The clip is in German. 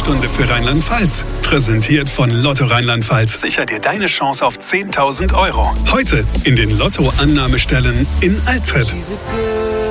Stunde für Rheinland-Pfalz. Präsentiert von Lotto Rheinland-Pfalz. Sicher dir deine Chance auf 10.000 €. Heute in den Lotto-Annahmestellen in Alzey.